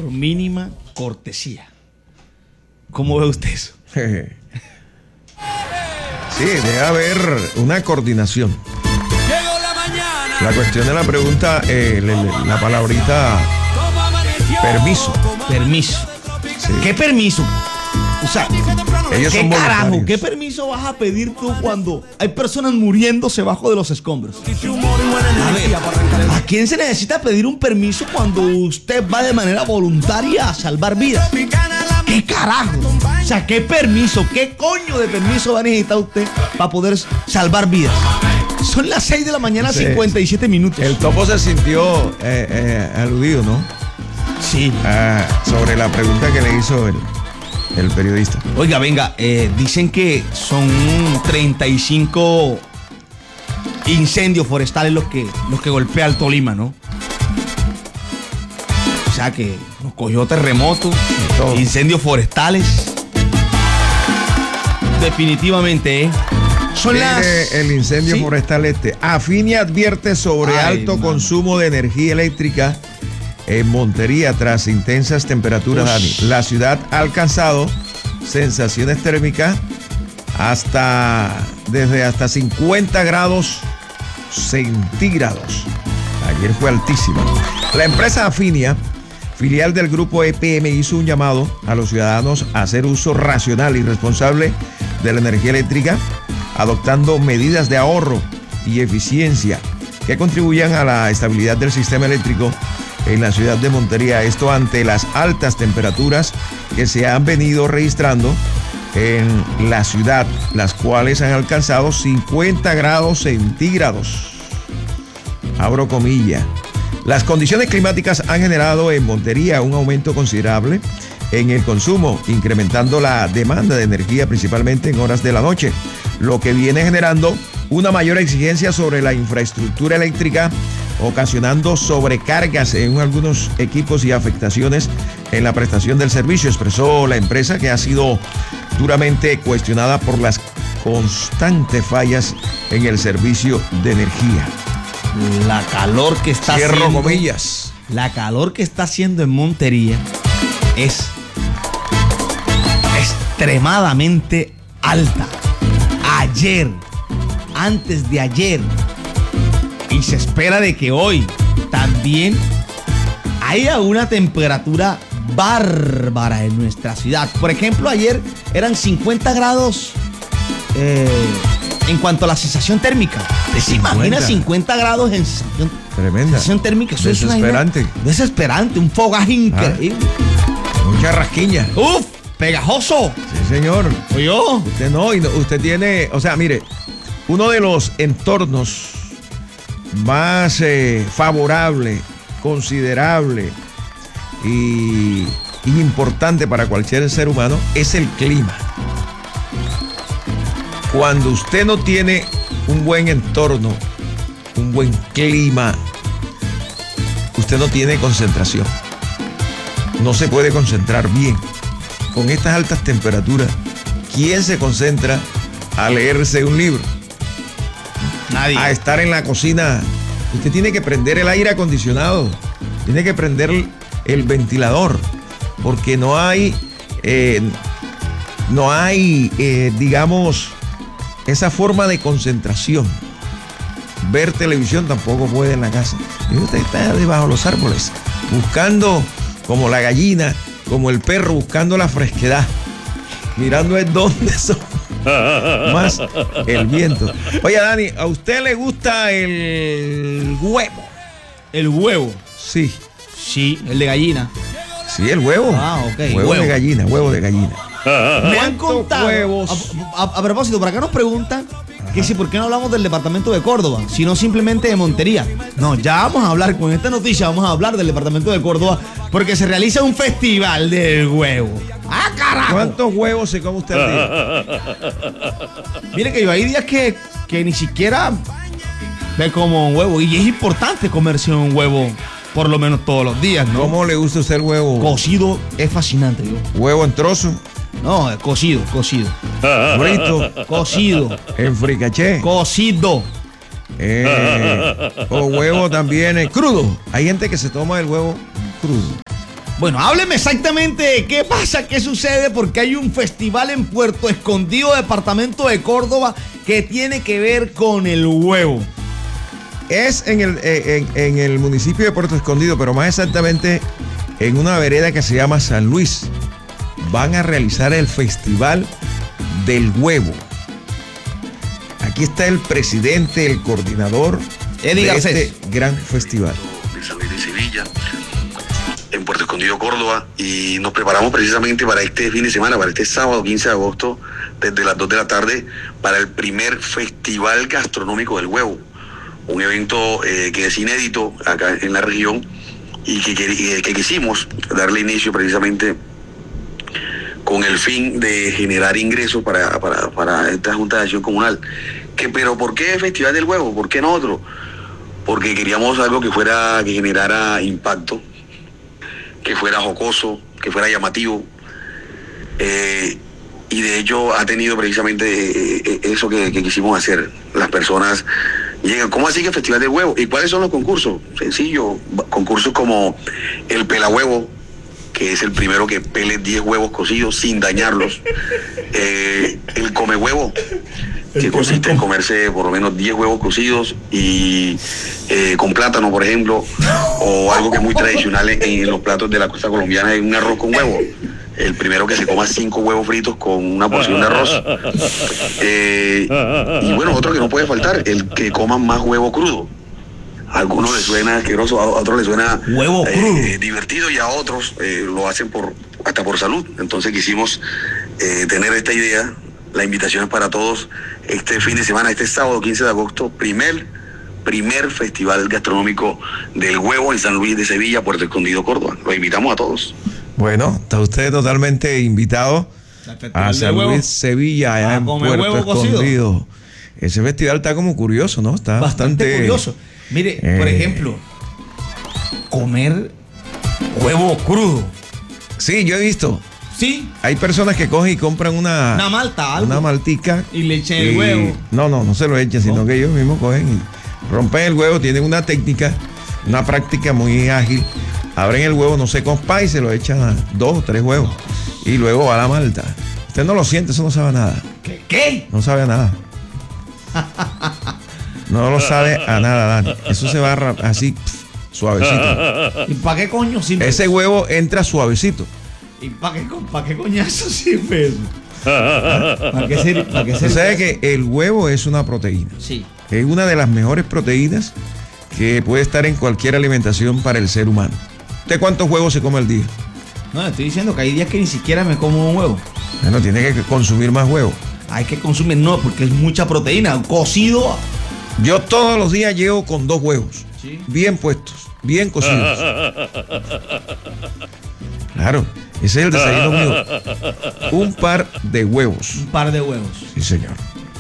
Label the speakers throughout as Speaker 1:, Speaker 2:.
Speaker 1: por mínima cortesía. ¿Cómo ve usted eso?
Speaker 2: Sí, debe haber una coordinación. La cuestión de la pregunta, la palabrita permiso.
Speaker 1: Permiso.
Speaker 2: Sí.
Speaker 1: ¿Qué permiso? O sea,
Speaker 2: Ellos
Speaker 1: ¿qué
Speaker 2: son
Speaker 1: carajo?
Speaker 2: voluntarios.
Speaker 1: ¿Qué permiso vas a pedir tú cuando hay personas muriéndose bajo de los escombros? A ver, ¿a quién se necesita pedir un permiso cuando usted va de manera voluntaria a salvar vidas? ¿Qué carajo? O sea, ¿qué permiso? ¿Qué coño de permiso va a necesitar usted para poder salvar vidas? Son las 6 de la mañana,
Speaker 2: Sí.
Speaker 1: 57 minutos.
Speaker 2: El topo se sintió aludido, ¿no?
Speaker 1: Sí.
Speaker 2: Sobre la pregunta que le hizo el periodista.
Speaker 1: Oiga, venga, dicen que son 35 incendios forestales los que golpea el Tolima, ¿no? O sea que nos cogió terremoto,
Speaker 2: todo.
Speaker 1: incendios forestales. Definitivamente, Son
Speaker 2: Mire,
Speaker 1: las...
Speaker 2: el incendio
Speaker 1: ¿Sí?
Speaker 2: forestal Afini advierte sobre alto consumo de energía eléctrica en Montería tras intensas temperaturas, Dani. La ciudad ha alcanzado sensaciones térmicas desde hasta 50 grados centígrados. Ayer fue altísima. La empresa Afinia, filial del grupo EPM, hizo un llamado a los ciudadanos a hacer uso racional y responsable de la energía eléctrica, adoptando medidas de ahorro y eficiencia que contribuyan a la estabilidad del sistema eléctrico en la ciudad de Montería. Esto ante las altas temperaturas que se han venido registrando en la ciudad, las cuales han alcanzado 50 grados centígrados. Abro comillas. Las condiciones climáticas han generado en Montería un aumento considerable en el consumo, incrementando la demanda de energía principalmente en horas de la noche, lo que viene generando una mayor exigencia sobre la infraestructura eléctrica, ocasionando sobrecargas en algunos equipos y afectaciones en la prestación del servicio, expresó la empresa, que ha sido duramente cuestionada por las constantes fallas en el servicio de energía.
Speaker 1: La calor que está
Speaker 2: Cierro
Speaker 1: haciendo,
Speaker 2: comillas.
Speaker 1: La calor que está haciendo en Montería es extremadamente alta. Ayer, antes de ayer, y se espera de que hoy también haya una temperatura bárbara en nuestra ciudad. Por ejemplo, ayer eran 50 grados en cuanto a la sensación térmica. ¿Se imagina 50 grados en sensación?
Speaker 2: Tremenda.
Speaker 1: Sensación térmica. Eso
Speaker 2: Desesperante.
Speaker 1: Es una desesperante, un fogaje increíble.
Speaker 2: Mucha rasquiña.
Speaker 1: ¡Uf! ¡Pegajoso!
Speaker 2: Sí, señor.
Speaker 1: ¿Oye yo?
Speaker 2: Usted no, y usted tiene, o sea, mire, uno de los entornos más favorable, considerable y importante para cualquier ser humano es el clima. Cuando usted no tiene un buen entorno, un buen clima, usted no tiene concentración. No se puede concentrar bien. Con estas altas temperaturas, ¿quién se concentra a leerse un libro?
Speaker 1: Nadie.
Speaker 2: A estar en la cocina. Usted tiene que prender el aire acondicionado, tiene que prender el ventilador, porque no hay, digamos, esa forma de concentración. Ver televisión tampoco puede en la casa. Y usted está debajo de los árboles, buscando, como la gallina, como el perro, buscando la fresquedad, mirando es dónde son más el viento. Oye, Dani, ¿a usted le gusta el huevo?
Speaker 1: ¿El huevo?
Speaker 2: Sí.
Speaker 1: Sí, el de gallina.
Speaker 2: Sí, el huevo.
Speaker 1: Ah, ok.
Speaker 2: Huevo de gallina, huevo de gallina.
Speaker 1: Me han contado.
Speaker 2: Huevos?
Speaker 1: A propósito, por acá nos preguntan que si por qué no hablamos del departamento de Córdoba, sino simplemente de Montería. No, ya vamos a hablar con esta noticia, vamos a hablar del departamento de Córdoba, porque se realiza un festival del huevo. ¡Ah, carajo!
Speaker 2: ¿Cuántos huevos se come usted al día?
Speaker 1: Mire que yo hay días que ni siquiera ve como un huevo, y es importante comerse un huevo por lo menos todos los días, ¿no?
Speaker 2: ¿Cómo le gusta a usted el huevo?
Speaker 1: Cocido es fascinante, yo.
Speaker 2: ¿Huevo en trozo?
Speaker 1: No, cocido.
Speaker 2: ¿Frito?
Speaker 1: Cocido.
Speaker 2: ¿En fricaché?
Speaker 1: Cocido.
Speaker 2: O huevo también crudo. Hay gente que se toma el huevo crudo.
Speaker 1: Bueno, hábleme exactamente de qué pasa, qué sucede, porque hay un festival en Puerto Escondido, departamento de Córdoba, que tiene que ver con el huevo.
Speaker 2: Es en el municipio de Puerto Escondido, pero más exactamente en una vereda que se llama San Luis. Van a realizar el Festival del Huevo. Aquí está el presidente, el coordinador
Speaker 1: Eddie Garcés,
Speaker 2: este gran festival.
Speaker 3: De San Luis de Sevilla, en Puerto Escondido, Córdoba, y nos preparamos precisamente para este fin de semana, para este sábado 15 de agosto, desde las 2 de la tarde, para el primer Festival Gastronómico del Huevo. Un evento que es inédito acá en la región y que quisimos darle inicio precisamente con el fin de generar ingresos para esta Junta de Acción Comunal. Pero ¿por qué Festival del Huevo? ¿Por qué no otro? Porque queríamos algo que generara impacto, que fuera jocoso, que fuera llamativo, y de hecho ha tenido precisamente eso que quisimos hacer. Las personas llegan, ¿cómo así que Festival del Huevo? ¿Y cuáles son los concursos? Sencillo, concursos como el pelahuevo, que es el primero que pele 10 huevos cocidos sin dañarlos. El come huevo, que consiste en comerse por lo menos 10 huevos cocidos y con plátano, por ejemplo, o algo que es muy tradicional en los platos de la costa colombiana, es un arroz con huevo. El primero que se coma 5 huevos fritos con una porción de arroz. Y bueno, otro que no puede faltar, el que coman más huevo crudo. A algunos les suena asqueroso, a otros les suena
Speaker 1: huevo crudo,
Speaker 3: divertido, y a otros lo hacen hasta por salud. Entonces quisimos tener esta idea. La invitación es para todos este fin de semana, este sábado 15 de agosto, primer Festival Gastronómico del Huevo en San Luis de Sevilla, Puerto Escondido, Córdoba. Los invitamos a todos.
Speaker 2: Bueno, está usted totalmente invitado a San Luis, Sevilla, allá en Puerto Escondido. Ese festival está como curioso, ¿no? Está bastante
Speaker 1: curioso. Mire, por ejemplo, comer huevo crudo.
Speaker 2: Sí, yo he visto.
Speaker 1: Sí.
Speaker 2: Hay personas que cogen y compran una
Speaker 1: malta, algo,
Speaker 2: una maltica
Speaker 1: y le echan el huevo.
Speaker 2: No se lo echan, sino que ellos mismos cogen y rompen el huevo. Tienen una técnica, una práctica muy ágil. Abren el huevo, no sé, con y se lo echan a 2 o 3 huevos. Y luego va la malta. Usted no lo siente, eso no sabe a nada.
Speaker 1: ¿Qué?
Speaker 2: No sabe a nada. No lo sabe a nada, Dani. Eso se va así, suavecito.
Speaker 1: ¿Y para qué coño sirve?
Speaker 2: Ese huevo entra suavecito.
Speaker 1: ¿Y para qué coñazo sirve eso? ¿Para qué sirve?
Speaker 2: Usted sabe que el huevo es una proteína.
Speaker 1: Sí.
Speaker 2: Es una de las mejores proteínas que puede estar en cualquier alimentación para el ser humano. ¿Usted cuántos huevos se come al día?
Speaker 1: No, estoy diciendo que hay días que ni siquiera me como un huevo.
Speaker 2: Bueno, tiene que consumir más huevos.
Speaker 1: Hay que consumir, no, porque es mucha proteína. Cocido.
Speaker 2: Yo todos los días llego con 2 huevos. ¿Sí? Bien puestos, bien cocidos. Claro, ese es el desayuno mío. Un par de huevos.
Speaker 1: Un par de huevos.
Speaker 2: Sí, señor.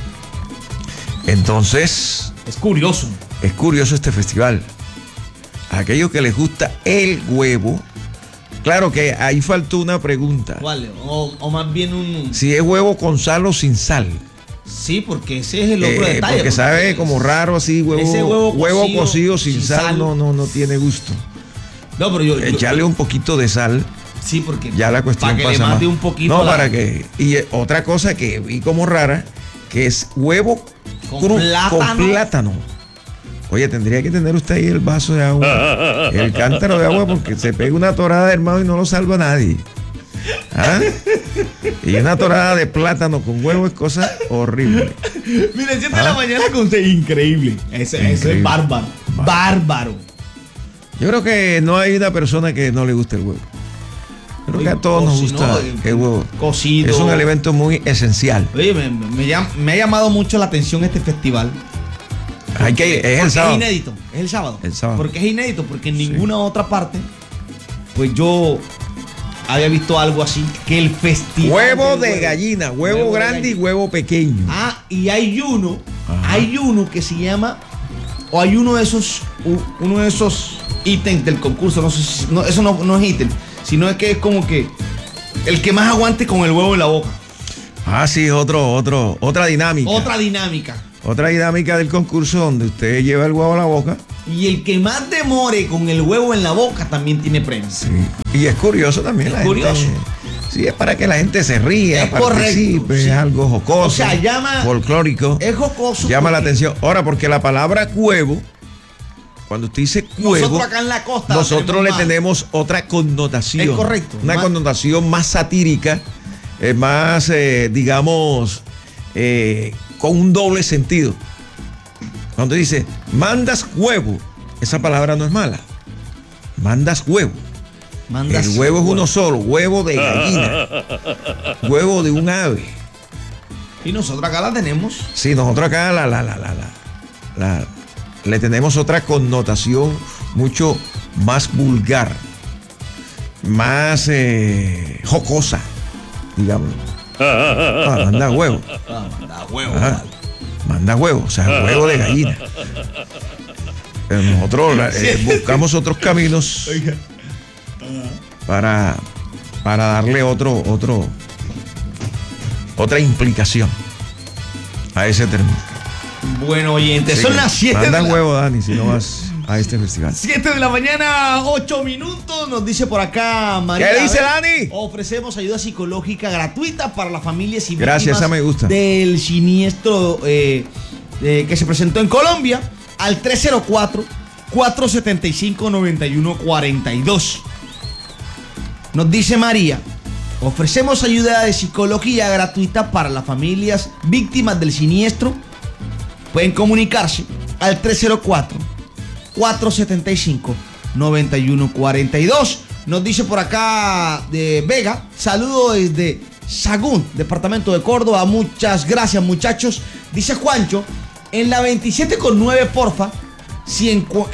Speaker 2: Entonces,
Speaker 1: es curioso
Speaker 2: este festival. A aquellos que les gusta el huevo. Claro que ahí faltó una pregunta.
Speaker 1: ¿Cuál? O más bien un...
Speaker 2: Si es huevo con sal o sin sal.
Speaker 1: Sí, porque ese es el otro detalle.
Speaker 2: Porque sabe como raro así, huevo cocido sin sal no tiene gusto.
Speaker 1: No, pero
Speaker 2: echarle un poquito de sal.
Speaker 1: Sí, porque
Speaker 2: ya la cuestión
Speaker 1: para que
Speaker 2: pasa
Speaker 1: le mate
Speaker 2: más.
Speaker 1: Un poquito.
Speaker 2: No, para que. Y otra cosa que vi como rara, que es huevo
Speaker 1: con
Speaker 2: plátano. Oye, tendría que tener usted ahí el vaso de agua, el cántaro de agua, porque se pega una torada, hermano, y no lo salva nadie. ¿Ah? Y una torada de plátano con huevo es cosa horrible.
Speaker 1: Mire, 7 de la mañana con usted, increíble. Eso es bárbaro. Bárbaro.
Speaker 2: Yo creo que no hay una persona que no le guste el huevo. Creo que a todos nos gusta el huevo.
Speaker 1: Cocido.
Speaker 2: Es un alimento muy esencial.
Speaker 1: Oye, me ha llamado mucho la atención este festival.
Speaker 2: Hay que ir, es el sábado.
Speaker 1: Es inédito, es el sábado.
Speaker 2: El sábado.
Speaker 1: Porque es inédito, porque en ninguna otra parte, pues yo había visto algo así, que el festival.
Speaker 2: Huevo de gallina, huevo grande y huevo pequeño.
Speaker 1: Ah, y hay uno que se llama, o hay uno de esos ítems del concurso, no sé si, no, eso no es ítem, sino es que es como que el que más aguante con el huevo en la boca.
Speaker 2: Ah, sí, otra dinámica.
Speaker 1: Otra dinámica.
Speaker 2: Otra dinámica del concurso donde usted lleva el huevo a la boca
Speaker 1: Y el que más demore con el huevo en la boca también tiene premio.
Speaker 2: Sí. Y es curioso también.
Speaker 1: Es curioso.
Speaker 2: Gente, sí, es para que la gente se ría,
Speaker 1: Es
Speaker 2: participe,
Speaker 1: correcto, sí.
Speaker 2: es algo jocoso.
Speaker 1: O sea,
Speaker 2: folclórico.
Speaker 1: Es jocoso.
Speaker 2: Llama la
Speaker 1: porque
Speaker 2: atención. Ahora, porque la palabra huevo, cuando usted dice huevo,
Speaker 1: nosotros acá en la costa
Speaker 2: nosotros le
Speaker 1: más.
Speaker 2: tenemos otra connotación.
Speaker 1: Es correcto.
Speaker 2: Una connotación más satírica, más, digamos, con un doble sentido. Cuando dice, mandas huevo, esa palabra no es mala. Mandas huevo. El huevo es uno solo, huevo de gallina, huevo de un ave.
Speaker 1: Y nosotros acá la tenemos.
Speaker 2: Sí, nosotros acá le tenemos otra connotación mucho más vulgar, más jocosa, digamos. Manda huevo.
Speaker 1: Manda huevo.
Speaker 2: Ajá. Manda huevo, o sea, huevo de gallina. Pero nosotros buscamos otros caminos para darle otra implicación a ese término.
Speaker 1: Bueno, oyentes,
Speaker 2: Sí,
Speaker 1: son las 7
Speaker 2: manda
Speaker 1: de la...
Speaker 2: huevo, Dani, si no vas a este festival.
Speaker 1: 7 de la mañana, 8 minutos. Nos dice por acá María.
Speaker 2: ¿Qué dice Dani?
Speaker 1: Ofrecemos ayuda psicológica gratuita para las familias y
Speaker 2: Gracias,
Speaker 1: víctimas
Speaker 2: esa me gusta.
Speaker 1: del siniestro que se presentó en Colombia al 304-475-9142. Nos dice María, ofrecemos ayuda de psicología gratuita para las familias víctimas del siniestro. Pueden comunicarse al 304-475-9142. Nos dice por acá de Vega, saludo desde Sagún, departamento de Córdoba. Muchas gracias, muchachos. Dice Juancho, en la 27,9, porfa, si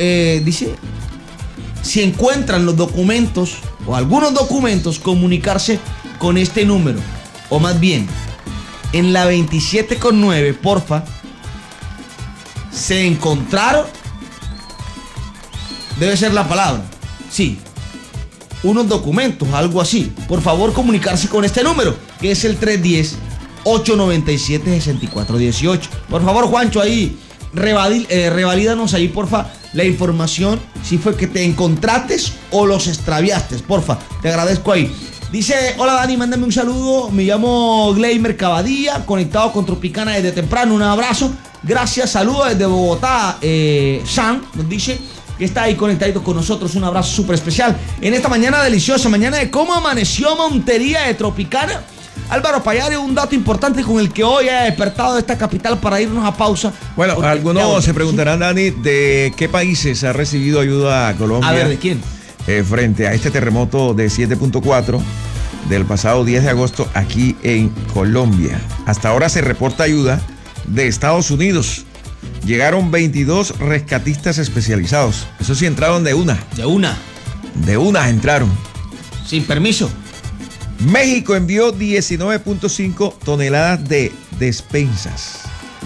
Speaker 1: encuentran los documentos o algunos documentos, comunicarse con este número. O más bien, en la 27,9, porfa, se encontraron, debe ser la palabra, sí, unos documentos, algo así. Por favor, comunicarse con este número, que es el 310-897-6418. Por favor, Juancho, ahí revalídanos ahí, porfa, la información, si fue que te encontraste o los extraviaste, porfa, te agradezco ahí. Dice, hola Dani, mándame un saludo, me llamo Gleimer Cavadía, conectado con Tropicana desde temprano, un abrazo, gracias, saludos desde Bogotá. Sam nos dice que está ahí conectadito con nosotros, un abrazo súper especial en esta mañana deliciosa, mañana de cómo amaneció Montería de Tropicana. Álvaro Payares, un dato importante con el que hoy ha despertado esta capital para irnos a pausa.
Speaker 2: Bueno,
Speaker 1: Porque
Speaker 2: algunos se preguntarán, Dani, ¿de qué países ha recibido ayuda a Colombia?
Speaker 1: A ver, ¿de quién?
Speaker 2: Frente a este terremoto de 7.4 del pasado 10 de agosto aquí en Colombia. Hasta ahora se reporta ayuda de Estados Unidos. Llegaron 22 rescatistas especializados. Eso sí, entraron de una. De una entraron.
Speaker 1: Sin permiso.
Speaker 2: México envió 19.5 toneladas de despensas.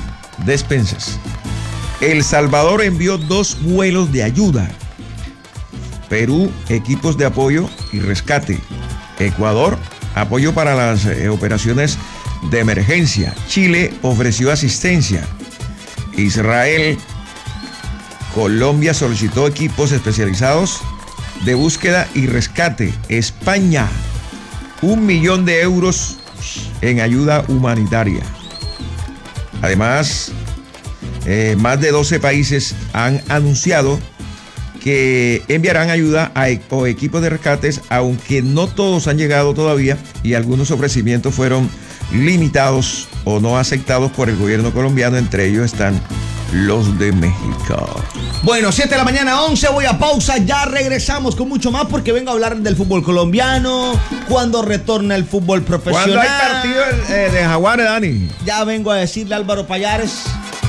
Speaker 2: El Salvador envió 2 vuelos de ayuda. Perú, equipos de apoyo y rescate. Ecuador, apoyo para las operaciones de emergencia. Chile ofreció asistencia. Israel, Colombia solicitó equipos especializados de búsqueda y rescate. España, 1 millón de euros en ayuda humanitaria. Además, más de 12 países han anunciado que enviarán ayuda o equipos de rescates, aunque no todos han llegado todavía y algunos ofrecimientos fueron limitados o no aceptados por el gobierno colombiano. Entre ellos están los de México.
Speaker 1: Bueno, 7 de la mañana, 11, voy a pausa, ya regresamos con mucho más porque vengo a hablar del fútbol colombiano, cuando retorna el fútbol profesional.
Speaker 2: ¿Cuándo hay partido de Jaguares, Dani?
Speaker 1: Ya vengo a decirle a Álvaro Payares.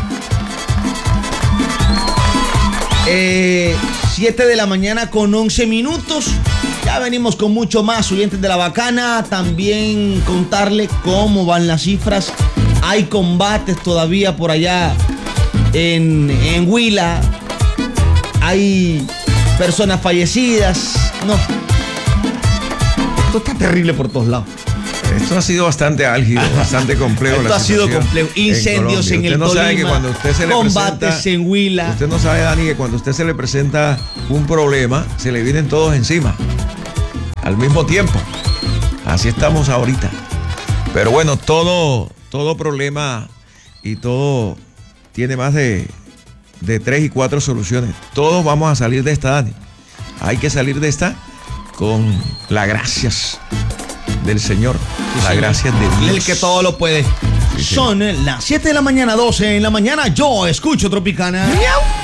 Speaker 1: 7 de la mañana con 11 minutos. Ya venimos con mucho más, oyentes de La Bacana. También contarle cómo van las cifras. Hay combates todavía por allá en Huila. Hay personas fallecidas. No. Esto está terrible por todos lados.
Speaker 2: Esto ha sido bastante álgido, bastante complejo.
Speaker 1: Esto ha sido complejo. Incendios en el
Speaker 2: Tolima. Usted no sabe que
Speaker 1: Tolima,
Speaker 2: cuando usted se le
Speaker 1: combates
Speaker 2: presenta,
Speaker 1: en Huila.
Speaker 2: Usted no sabe, Dani, que cuando usted se le presenta un problema, se le vienen todos encima. Al mismo tiempo. Así estamos ahorita. Pero bueno, todo problema y todo tiene más de 3 y 4 soluciones. Todos vamos a salir de esta, Dani. Hay que salir de esta con las gracias del Señor. Las gracias de Dios.
Speaker 1: El que todo lo puede.
Speaker 2: Sí,
Speaker 1: Son las 7 de la mañana, 12 en la mañana. Yo escucho Tropicana. ¡Miau!